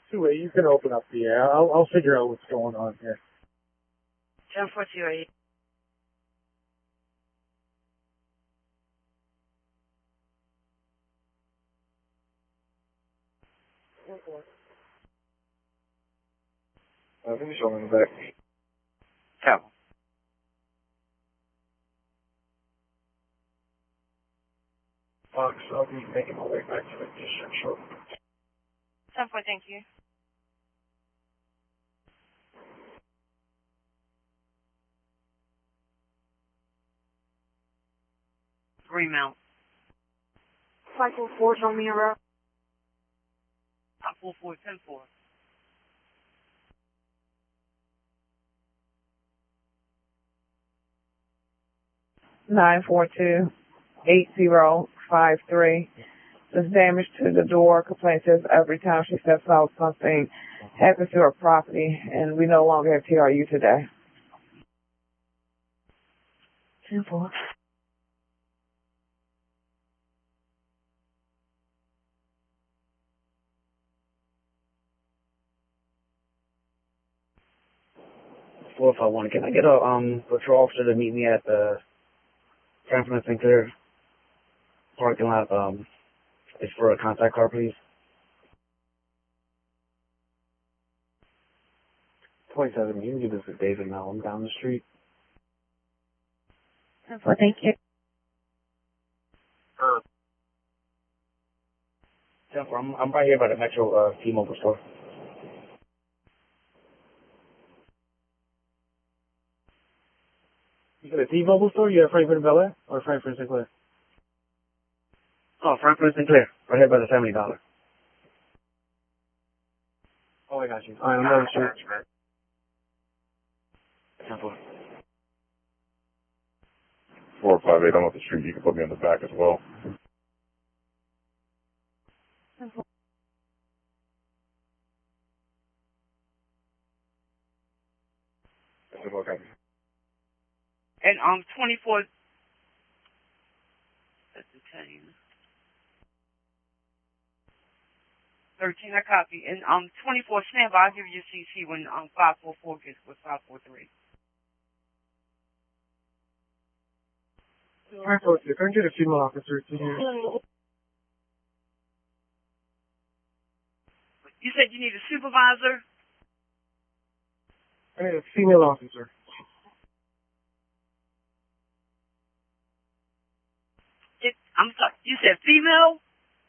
Sue, you can open up the air. I'll figure out what's going on here. 10-4-2-8. Finish on the back. Go. Fox, I'll be making my way back to the district shortly. 10-4, thank you. Remount. 544, show me around. 544, 10-4. Nine 8053. There's damage to the door. Complaint says every time she steps out, something happens to her property, and we no longer have TRU today. 10-4. Four if I want. Can I get a patrol officer to meet me at the Franklin Sinclair parking lot? It's for a contact car, please. 27. You can give this to David Mellon down the street. 10-4, thank you. 10-4. I'm right here by the Metro T-Mobile store. You got a T-Mobile store? You at Frankfurt and Bel Air or Frankfurt and Sinclair? Oh, Franklin Sinclair, right here by the $70. Oh, I got you. All right, I'm on the street. 10-4. 458, I'm up the street. You can put me on the back as well. 10-4. And 24. That's a 10. 13, I copy. And 24, stand by. I'll give you CC when 544 gets with 543. All right, folks, if I can get a female officer to here. You said you need a supervisor? I need a female officer. I'm sorry. You said female?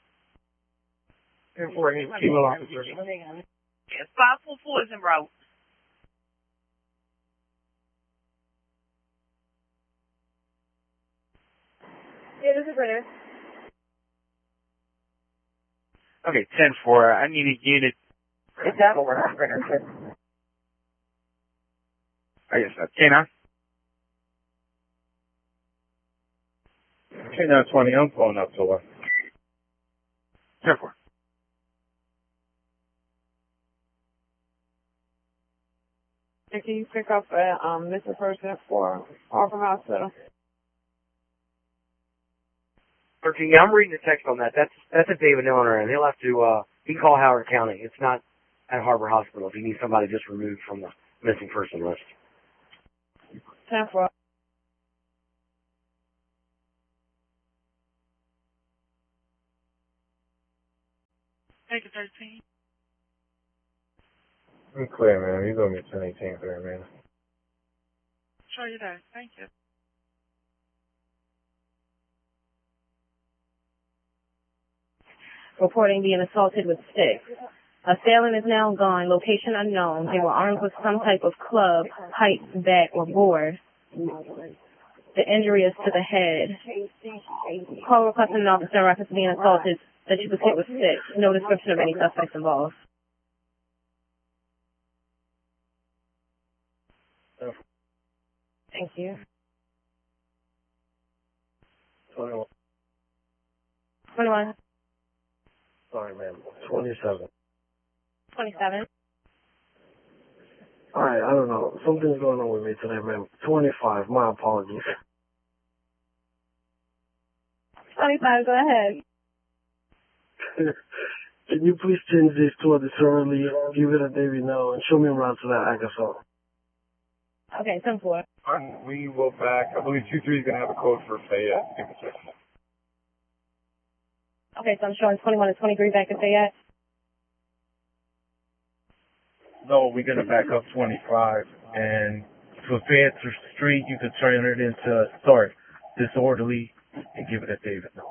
And for a female officer. Yes, 544 is en route. Yeah, this is Renner. Okay, 10-4. I need a unit. It's that over, Renner. I guess that's K9. K920, I'm pulling up to her. 10-4. And can you pick up a missing person for Harvard Hospital? 13, yeah, I'm reading the text on that. That's a David Illiner, and he'll have to, he can call Howard County. It's not at Harbor Hospital if he needs somebody just removed from the missing person list. 10-4. Take it 13. I'm clear, man. He's on me 1018 there, man. Show you that. Thank you. Reporting being assaulted with sticks. Assailant is now gone. Location unknown. They were armed with some type of club, pipe, bat, or board. The injury is to the head. Call requesting an officer in reference to being assaulted that she was hit with sticks. No description of any suspects involved. Thank you. 21. 21. Sorry, ma'am. 27. 27. Alright, I don't know. Something's going on with me today, ma'am. 25. My apologies. 25, go ahead. Can you please change this to a disorderly, give it a David now, and show me around to that Agasol? Okay, 10-4. We will back. I believe 2-3 is going to have a code for Fayette. Okay, so I'm showing 21 and 23 back at Fayette. No, we're going to back up 25. And for Fayette Street, you could turn it into, disorderly and give it a David now.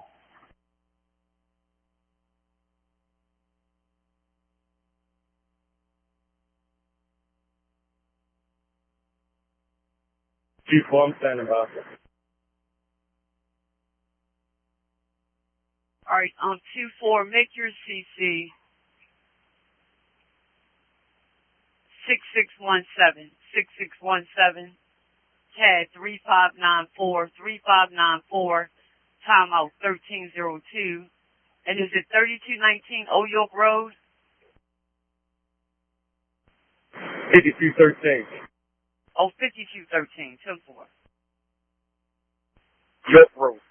Chief, I'm standing by. All right, 2-4, make your CC 6617, 6617, CAD 3594, timeout 1302, and is it 3219 Old York Road? 5213. Oh, 5213, 10-4. York Road.